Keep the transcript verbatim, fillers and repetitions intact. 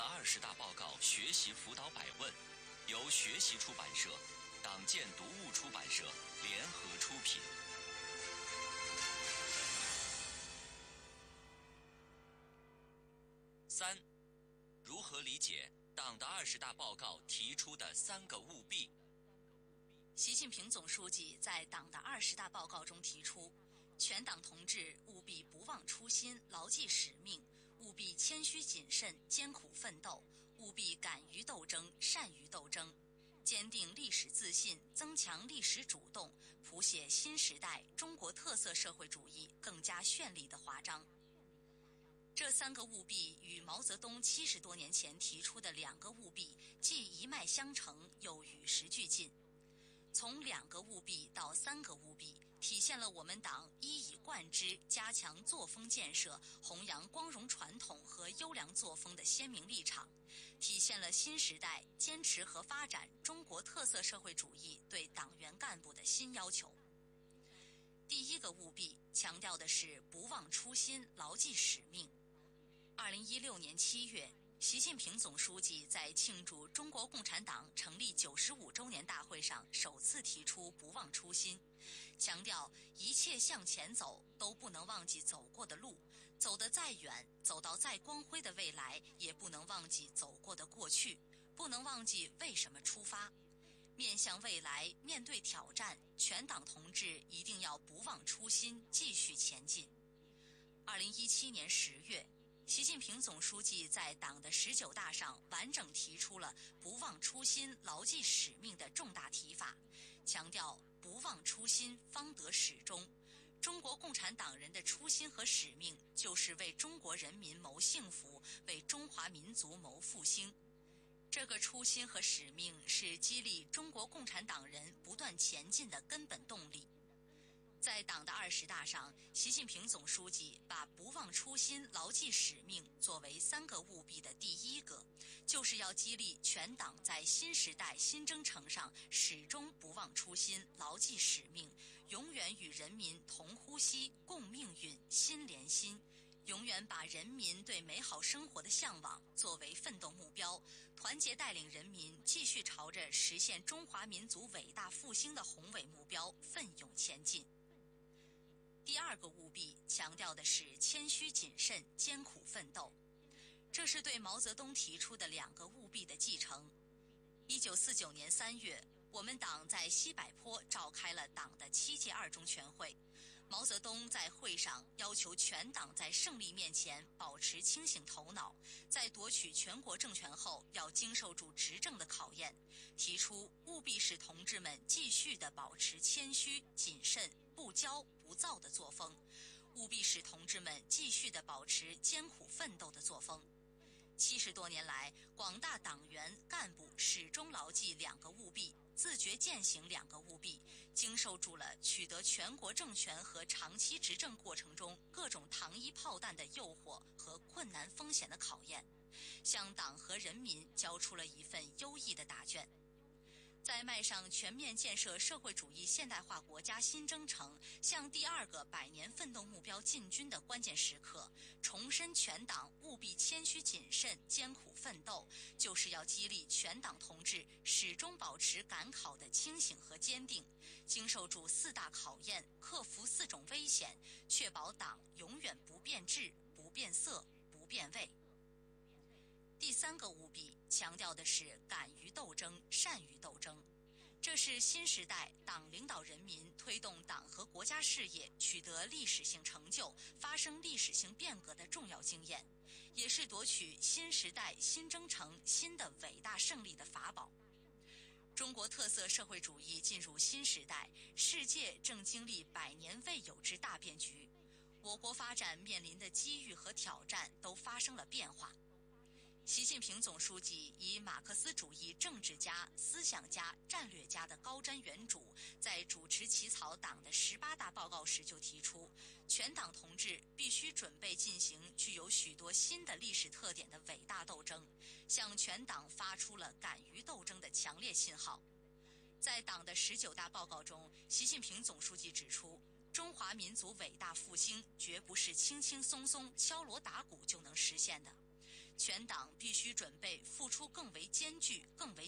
二十大报告学习辅导百问，由学习出版社、党建读物出版社联合出品。三，如何理解党的二十大报告提出的三个务必？ 习近平总书记在党的二十大报告中提出，全党同志务必不忘初心，牢记使命，务必谦虚谨慎，艰苦奋斗，务必敢于斗争，善于斗争，坚定历史自信，增强历史主动，谱写新时代中国特色社会主义更加绚丽的华章。这三个务必与毛泽东七十多年前提出的两个务必既一脉相承，又与时俱进。从两个务必到三个务必，体现了我们党一以贯之加强作风建设、弘扬光荣传统和优良作风的鲜明立场，体现了新时代坚持和发展中国特色社会主义对党员干部的新要求。第一个务必强调的是不忘初心，牢记使命。二零一六年七月，习近平总书记在庆祝中国共产党成立九十五周年大会上首次提出不忘初心，强调一切向前走都不能忘记走过的路，走得再远，走到再光辉的未来，也不能忘记走过的过去，不能忘记为什么出发。面向未来，面对挑战，全党同志一定要不忘初心，继续前进。二零一七年十月，习近平总书记在党的十九大上完整提出了不忘初心，牢记使命的重大提法，强调不忘初心，方得始终。中国共产党人的初心和使命就是为中国人民谋幸福，为中华民族谋复兴。这个初心和使命是激励中国共产党人不断前进的根本动力。在党的二十大上，习近平总书记把不忘初心，牢记使命作为三个务必的第一个，就是要激励全党在新时代新征程上始终不忘初心，牢记使命，永远与人民同呼吸、共命运、心连心，永远把人民对美好生活的向往作为奋斗目标，团结带领人民继续朝着实现中华民族伟大复兴的宏伟目标奋勇前进。第二个务必强调的是谦虚谨慎、艰苦奋斗，这是对毛泽东提出的两个务必的继承。一九四九年三月，我们党在西柏坡召开了党的七届二中全会，毛泽东在会上要求全党在胜利面前保持清醒头脑，在夺取全国政权后要经受住执政的考验，提出务必使同志们继续地保持谦虚、谨慎、不骄不躁的作风，务必使同志们继续地保持艰苦奋斗的作风。七十多年来，广大党员干部始终牢记两个务必，自觉践行两个务必，经受住了取得全国政权和长期执政过程中各种糖衣炮弹的诱惑和困难风险的考验，向党和人民交出了一份优异的答卷。在迈上全面建设社会主义现代化国家新征程，向第二个百年奋斗目标进军的关键时刻，重申全党务必谦虚谨慎、艰苦奋斗，就是要激励全党同志始终保持赶考的清醒和坚定，经受住四大考验，克服四种危险，确保党永远不变质、不变色、不变味。第三个务必强调的是敢于斗争、善于斗争，这是新时代党领导人民推动党和国家事业取得历史性成就、发生历史性变革的重要经验，也是夺取新时代新征程新的伟大胜利的法宝。中国特色社会主义进入新时代，世界正经历百年未有之大变局，我国发展面临的机遇和挑战都发生了变化。习近平总书记以马克思主义政治家、思想家、战略家的高瞻远瞩，在主持起草党的十八大报告时就提出，全党同志必须准备进行具有许多新的历史特点的伟大斗争，向全党发出了敢于斗争的强烈信号。在党的十九大报告中，习近平总书记指出，中华民族伟大复兴绝不是轻轻松松敲锣打鼓就能实现的。 全党必须准备付出更为艰巨、更为